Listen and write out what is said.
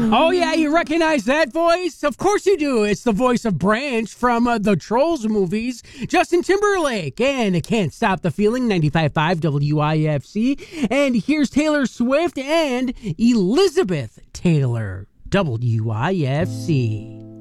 Oh, yeah, you recognize that voice? Of course you do. It's the voice of Branch from the Trolls movies, Justin Timberlake, and it Can't Stop the Feeling, 95.5 WIFC. And here's Taylor Swift and Elizabeth Taylor, WIFC.